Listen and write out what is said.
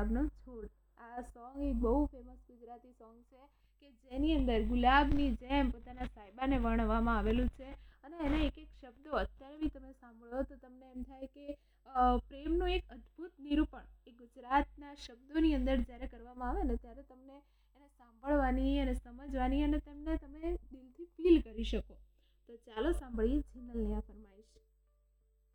ગુલાબનો છોડ. આ સોંગ એક બહુ ફેમસ ગુજરાતી સોંગ છે કે જેની અંદર ગુલાબની જેમ પોતાના સાયબાને વર્ણવવામાં આવેલું છે. અને એના એક એક શબ્દો અત્યારે બી તમે સાંભળો તો તમને એમ થાય કે પ્રેમનું એક અદ્ભુત નિરૂપણ એ ગુજરાતના શબ્દોની અંદર જ્યારે કરવામાં આવે ને ત્યારે તમને એને સાંભળવાની અને સમજવાની અને